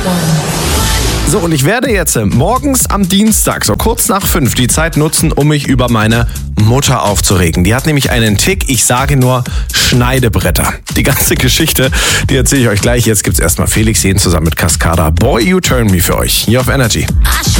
So, und ich werde jetzt morgens am Dienstag, so kurz nach 5, die Zeit nutzen, um mich über meine Mutter aufzuregen. Die hat nämlich einen Tick, ich sage nur Schneidebretter. Die ganze Geschichte, die erzähle ich euch gleich. Jetzt gibt's erstmal Felix Jähn zusammen mit Cascada. Boy, You Turn Me für euch. Hier auf Energy.